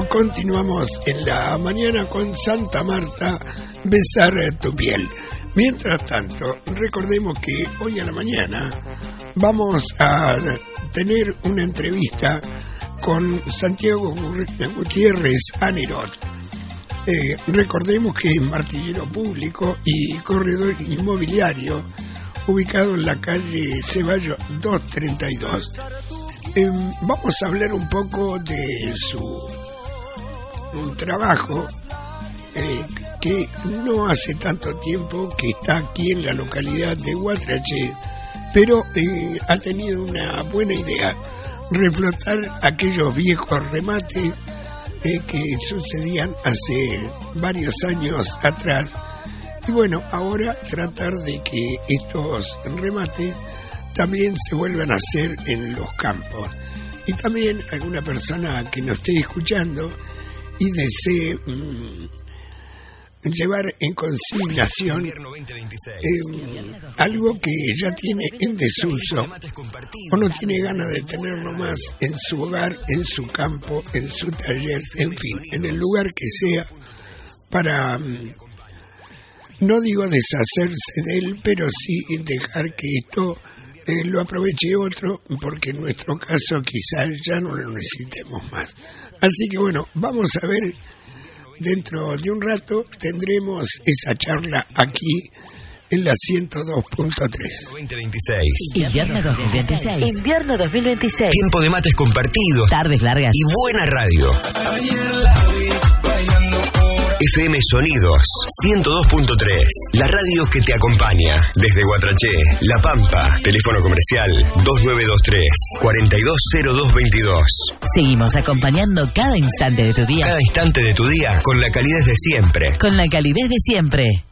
continuamos en la mañana con Santa Marta, Besar tu piel. Mientras tanto, recordemos que hoy a la mañana vamos a tener una entrevista con Santiago Gutiérrez Anirot. Recordemos que es martillero público y corredor inmobiliario, ubicado en la calle Ceballos 232. Vamos a hablar un poco de un trabajo que no hace tanto tiempo que está aquí en la localidad de Guatraché, pero ha tenido una buena idea: reflotar aquellos viejos remates que sucedían hace varios años atrás. Y bueno, ahora tratar de que estos remates también se vuelvan a hacer en los campos. Y también alguna persona que nos esté escuchando y desee llevar en consignación algo que ya tiene en desuso o no tiene ganas de tenerlo más en su hogar, en su campo, en su taller, en fin, en el lugar que sea, para, no digo deshacerse de él, pero sí dejar que esto lo aproveche otro, porque en nuestro caso quizás ya no lo necesitemos más. Así que bueno, vamos a ver, dentro de un rato tendremos esa charla aquí en la 102.3. 2026. Invierno 2026. Invierno 2026. Tiempo de mates compartidos. Tardes largas. Y buena radio. FM Sonidos 102.3. La radio que te acompaña. Desde Guatraché, La Pampa. Teléfono comercial 2923 420222. Seguimos acompañando cada instante de tu día. Cada instante de tu día con la calidez de siempre. Con la calidez de siempre.